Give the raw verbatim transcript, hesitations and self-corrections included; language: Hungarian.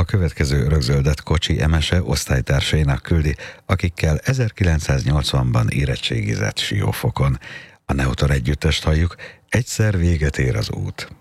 következő rögzöldött kocsi emese osztálytársainak küldi, akikkel ezerkilencszáznyolcvanban érettségizett Siófokon. A Neutor együttest halljuk, Egyszer véget ér az út.